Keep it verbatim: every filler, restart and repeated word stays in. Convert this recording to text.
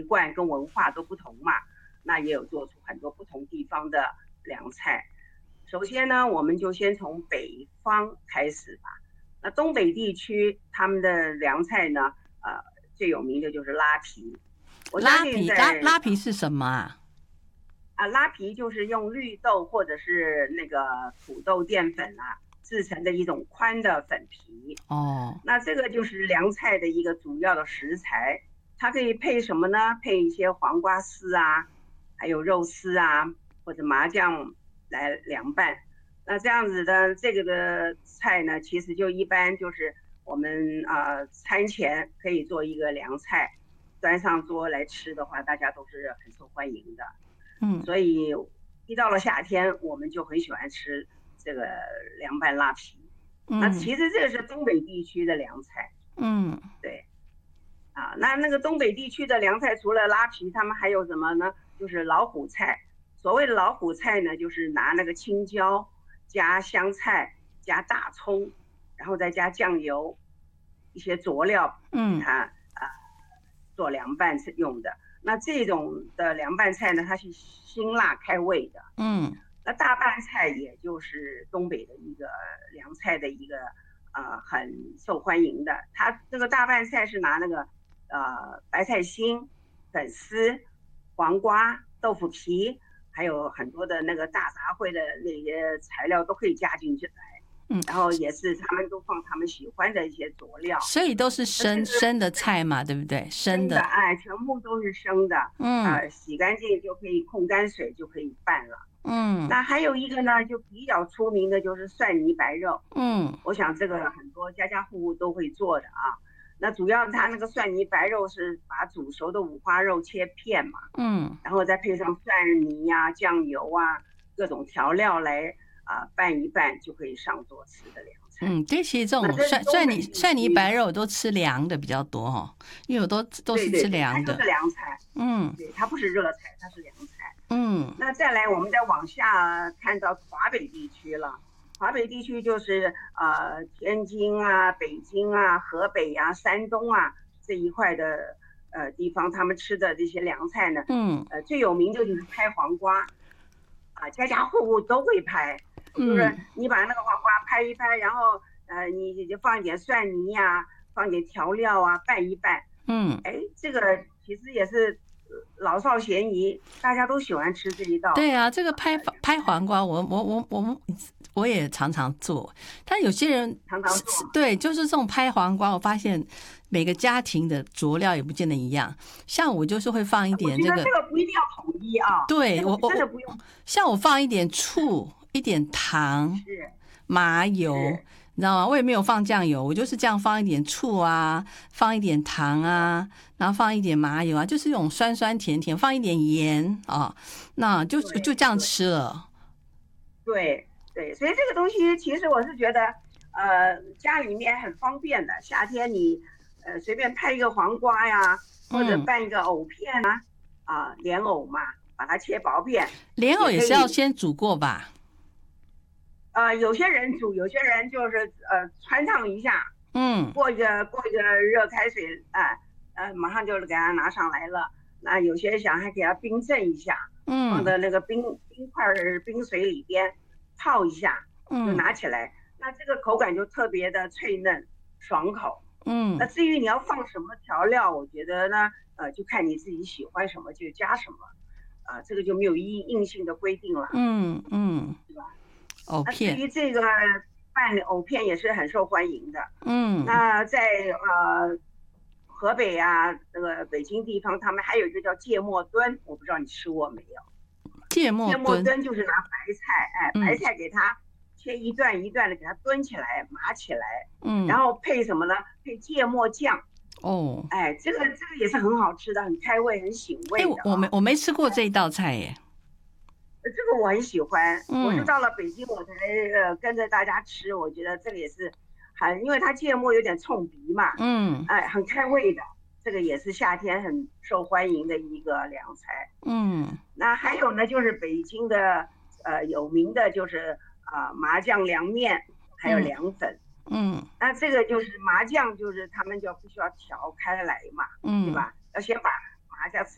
惯跟文化都不同嘛，那也有做出很多不同地方的凉菜。首先呢，我们就先从北方开始吧。那东北地区他们的凉菜呢，呃，最有名的就是拉皮。我相拉皮拉信在拉皮是什么啊？ 啊，拉皮就是用绿豆或者是那个土豆淀粉啊制成的一种宽的粉皮。 哦， 那这个就是凉菜的一个主要的食材，它可以配什么呢？配一些黄瓜丝啊，还有肉丝啊，或者麻酱来凉拌。那这样子的这个的菜呢，其实就一般就是我们呃餐前可以做一个凉菜，端上桌来吃的话，大家都是很受欢迎的。 嗯所以一到了夏天，我们就很喜欢吃这个凉拌拉皮。那嗯其实这个是东北地区的凉菜。 嗯对啊，那那个东北地区的凉菜除了拉皮，他们还有什么呢？就是老虎菜。所谓的老虎菜呢，就是拿那个青椒加香菜加大葱，然后再加酱油，一些佐料给嗯它啊、呃、做凉拌用的。那这种的凉拌菜呢，它是辛辣开胃的。 嗯那大拌菜也就是东北的一个凉菜的一个呃很受欢迎的。它这个大拌菜是拿那个呃白菜心、粉丝、黄瓜、豆腐皮，还有很多的那个大杂烩的那些材料都可以加进去来。 嗯， 然后也是他们都放他们喜欢的一些佐料。 所以都是那这个生生的菜嘛，对不对？生生的， 的， 哎，全部都是生的。 嗯呃，洗干净就可以控干水就可以拌了。 嗯那还有一个呢，就比较出名的就是蒜泥白肉。 嗯我想这个很多家家户户都会做的啊。那主要它那个蒜泥白肉是把煮熟的五花肉切片嘛， 嗯然后再配上蒜泥呀、酱油啊、各种调料来啊、呃拌一拌，就可以上桌吃的凉菜。 嗯，对，其实这那这是种蒜蒜泥东北地区。 蒜泥白肉我都吃凉的比较多哦，因为我都都是吃对对对，它凉的。 就是凉菜。 嗯对，它不是热菜，它是凉菜。 嗯那再来，我们再往下看到华北地区了。华北地区就是呃天津啊、北京啊、河北啊、山东啊这一块的呃地方，他们吃的这些凉菜呢， 嗯呃最有名的就是拍黄瓜啊，家家户户都会拍。就是嗯你把那个黄瓜拍一拍，然后呃你就放一点蒜泥呀、啊，放点调料啊，拌一拌。 嗯， 哎，这个其实也是老少咸宜，大家都喜欢吃这一道。 对啊，这个拍拍黄瓜，我我我我我也常常做。但有些人常常做。 对，就是这种拍黄瓜，我发现每个家庭的佐料也不见得一样。像我就是会放一点这个， 我觉得这个不一定要统一啊。 对我我真的不用。 像我放一点醋，一点糖， 是麻油。 是你知道吗？我也没有放酱油，我就是这样放一点醋啊，放一点糖啊，然后放一点麻油啊，就是这种酸酸甜甜，放一点盐啊，那就就这样吃了。 对对，所以这个东西其实我是觉得，呃，家里面很方便的。夏天你呃随便拍一个黄瓜呀，或者拌一个藕片啊，啊、嗯呃、莲藕嘛，把它切薄片。 莲藕也是要先煮过吧？ 呃，有些人煮，有些人就是呃穿烫一下， 嗯， 过一个过一个热开水，啊、呃，呃，马上就给它拿上来了。那有些想还给它冰镇一下， 嗯， 放在那个冰冰块冰水里边泡一下，就拿起来。嗯、那这个口感就特别的脆嫩爽口。 嗯， 那至于你要放什么调料，我觉得呢，呃，就看你自己喜欢什么就加什么，啊、呃，这个就没有硬硬性的规定了。 嗯嗯， 是吧？ 藕片， 至于这个拌藕片也是很受欢迎的。 嗯， 那在呃河北啊，那个北京地方，他们还有一个叫芥末墩，我不知道你吃过没有？ 芥末芥末墩就是拿白菜，哎， 嗯、 白菜给它切一段一段的，给它墩起来、码起来， 嗯， 然后配什么呢？配芥末酱。 哦， 哎，这个这个也是很好吃的，很开胃，很醒胃的、哦。 哎，我没我没吃过这一道菜耶。 这个我很喜欢， 嗯、 我是到了北京我才呃跟着大家吃，我觉得这个也是很，因为它芥末有点冲鼻嘛， 嗯， 哎，很开胃的，这个也是夏天很受欢迎的一个凉菜。 嗯， 那还有呢，就是北京的呃有名的就是啊、呃、麻酱凉面，还有凉粉。 嗯， 那这个就是麻酱，就是他们就必须要调开来嘛， 嗯， 对吧？要先把麻酱